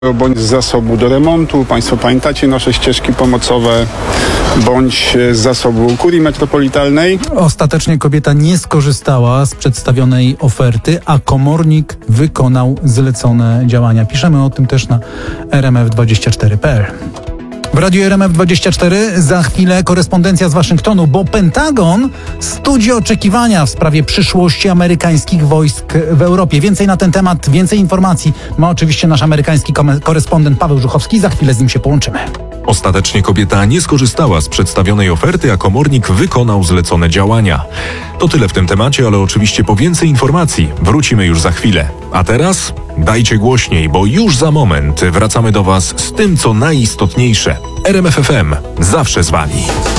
bądź z zasobu do remontu. Państwo pamiętacie nasze ścieżki pomocowe, bądź z zasobu kurii metropolitalnej. Ostatecznie kobieta nie skorzystała z przedstawionej oferty, a komornik wykonał zlecone działania. Piszemy o tym też na rmf24.pl. W Radiu RMF24 za chwilę korespondencja z Waszyngtonu, bo Pentagon studzi oczekiwania w sprawie przyszłości amerykańskich wojsk w Europie. Więcej na ten temat, więcej informacji ma oczywiście nasz amerykański korespondent Paweł Żuchowski. Za chwilę z nim się połączymy. Ostatecznie kobieta nie skorzystała z przedstawionej oferty, a komornik wykonał zlecone działania. To tyle w tym temacie, ale oczywiście po więcej informacji wrócimy już za chwilę. A teraz dajcie głośniej, bo już za moment wracamy do Was z tym, co najistotniejsze. RMF FM zawsze z Wami.